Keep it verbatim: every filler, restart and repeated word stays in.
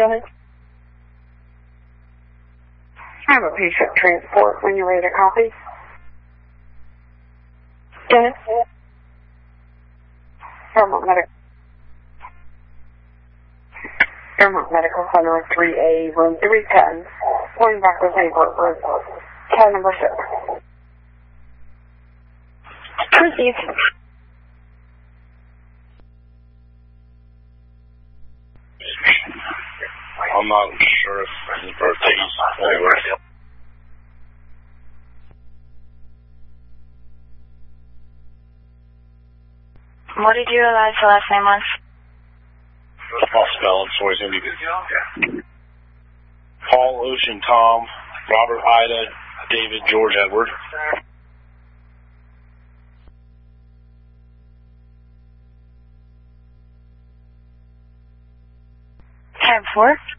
Go ahead. I have a patient transport when you're ready to copy. Go ahead. Vermont Medical. Vermont Medical Center three A, room three ten. Going back to paperwork room. Call number six. Proceed. I'm not sure if his birthday's anywhere. What did you realize the last name was? I'll spell it for you. Paul, Ocean, Tom, Robert, Ida, David, George, Edward. Time four.